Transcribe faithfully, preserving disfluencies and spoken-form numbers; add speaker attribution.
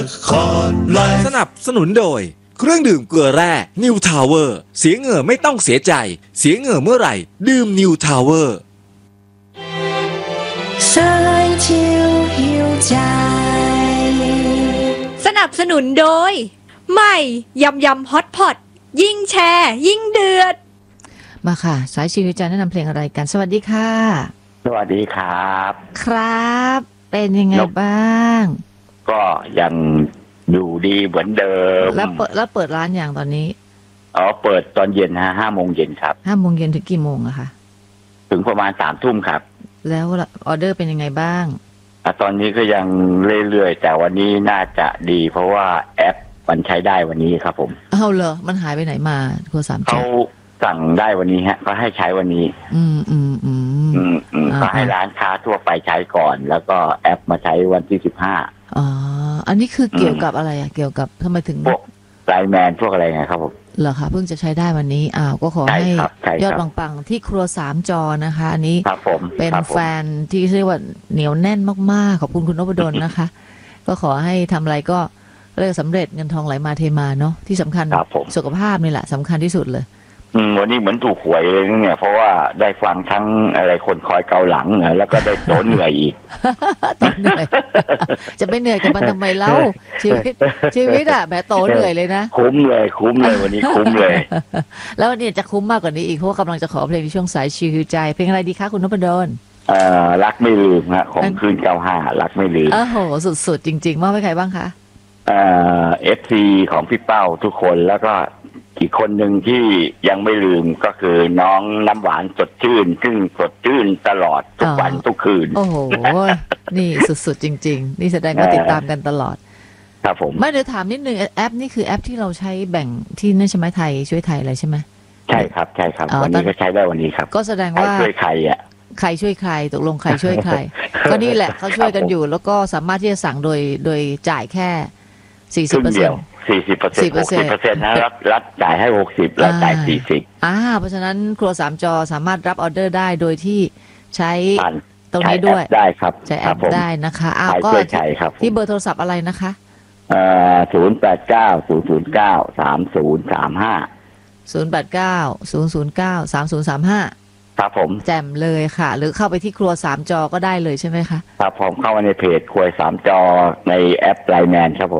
Speaker 1: สนับสนุนโดยเครื่องดื่มเกลือแร่ New Tower เสียเหงื่อไม่ต้องเสียใจ เสียเหงื่อเมื่อไหร่ดื่ม New Tower
Speaker 2: สายเที่ยวหิวใจ
Speaker 3: สนับสนุนโดยใหม่ยำยำฮอตพอตยิ่งแชร์ยิ่งเดือด
Speaker 4: มาค่ะสายชีวิตจาแนะนำเพลงอะไรกันสวัสดีค่ะ
Speaker 5: สวัสดีครับ
Speaker 4: ครับเป็นยังไงบ้าง
Speaker 5: ก็ยังอยู่ดีเหมือนเดิม
Speaker 4: แล้วเปิดแล้วเปิดร้านอย่างตอนนี้
Speaker 5: อ๋อเปิดตอนเย็นฮะห้าโมงเย็นครับ
Speaker 4: ห้าโมงเย็นถึงกี่โมงอะคะ
Speaker 5: ถึงประมาณสามทุ่มครับ
Speaker 4: แล้วออเดอร์เป็นยังไงบ้าง
Speaker 5: ตอนนี้ก็ยังเรื่อยๆแต่วันนี้น่าจะดีเพราะว่าแอปมันใช้ได้วันนี้ครับผม
Speaker 4: เอาเหรอมันหายไปไหนมาครัวสาม
Speaker 5: เขาสั่งได้วันนี้ฮะเขาให้ใช้วันนี้
Speaker 4: อืมอืมอืม
Speaker 5: อืมอืมก็ให้ร้านค้าทั่วไปใช้ก่อนแล้วก็แอปมาใช้วันที่สิบห้า
Speaker 4: อ๋ออันนี้คือเกี่ยวกับอะไรอะเกี่ยวกับทำไมถึง
Speaker 5: พวกไลน์แมนพวกอะไรไงครับผม
Speaker 4: เหรอคะเพิ่งจะใช้ได้วันนี้อ้าวก็ขอให้ยอดปังๆที่ครัวสามจอนะคะอันนี้เป็นแฟนที่เรียกว่าเหนียวแน่นมากๆขอบคุณคุณนพดลนะคะก็ขอให้ทำอะไรก็เรียกสำเร็จเงินทองไหลมาเทมาเนาะที่สำคัญสุขภาพนี่แหละสำคัญที่สุดเลย
Speaker 5: อืมวันนี้เหมือนถูกหวยเลยเนี่ยเพราะว่าได้ฟังทั้งอะไรคนคอยเกาหลังแล้วก็ได้โตเหนื่อยอีก
Speaker 4: โตเหนื่อยจะไม่เหนื่อยกับมันทำไมเล่าชีวิตชีวิตอะแบบโตเหนื่อยเลยนะ
Speaker 5: คุ้มเลยคุ้มเลยวันนี้คุ้มเลย
Speaker 4: แล้ววันนี้จะคุ้มมากกว่านี้อีกเพราะกำลังจะขอเพลงในช่วงสายชิวใจเพลงอะไรดีคะคุณนพดล
Speaker 5: เอ่อรักไม่ลืมฮะของคืนเก้าห้ารักไม่ลืม
Speaker 4: โอ้โหสุดๆจริงๆมอบให้ใครบ้างคะ
Speaker 5: เอ่อเอฟซีของพี่เป้าทุกคนแล้วก็อีกคนหนึ่งที่ยังไม่ลืมก็คือน้องน้ำหวานสดชื่นซึ่งสดชื่นตลอดทุกวันทุกคืน
Speaker 4: โอ้โหนี่สุดๆจริงๆนี่แสดงว่าติดตามกันตลอด
Speaker 5: ครับผม
Speaker 4: ไม่เดี๋ยวถามนิดนึงแอปนี่คือแอปที่เราใช้แบ่งที่นั่นใช่ไหมไทยช่วยไทยอะไรใช่ไหม
Speaker 5: ใช่ครับใช่ครับวันนี้ก็ใช้ได้วันนี้ครับ
Speaker 4: ก็แสดงว่า
Speaker 5: ช่วยใครอ่ะ
Speaker 4: ใครช่วยใครตกลงใครช่วยใครก็นี่แหละเขาช่วยกันอยู่แล้วก็สามารถที่จะสั่งโดยโดยจ่ายแค่สี่สิบเปอร์เซ็นต์
Speaker 5: สี่สิบเปอร์เซ็นต์หกสิบเปอร์เซ็นต์นะรับรับจ่ายให้หกสิบแล้วจ่ายสี่สิบ
Speaker 4: อ่าเพราะฉะนั้นครัวสามจอสามารถรับออเดอร์ได้โดยที่ใช้ตรงนี้ด้วย
Speaker 5: ได้ครับ
Speaker 4: ใช้แอปได้นะคะอ้าวก็ที่เบอร์โทรศัพท์อะไรนะคะ
Speaker 5: เอ่อศูนย์แปดเก้าศูนย์ศูนย์เก้าสามศูนย์สามห้า
Speaker 4: ศูนย์แปดเก้าศูนย์ศูนย์เก้าสามศูนย์สามห้า
Speaker 5: ครับผม
Speaker 4: แจ่มเลยค่ะหรือเข้าไปที่ครัวสามจอก็ได้เลยใช่ไหมคะ
Speaker 5: ครับผมเข้ามาในเพจครัวสามจอในแอปไลน์แมนครับผม